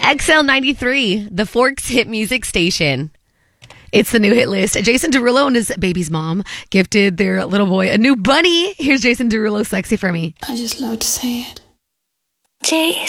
XL93, the Forks hit music station. It's the new hit list. Jason Derulo and his baby's mom gifted their little boy a new bunny. Here's Jason Derulo, Sexy for Me. I just love to say it. Jason.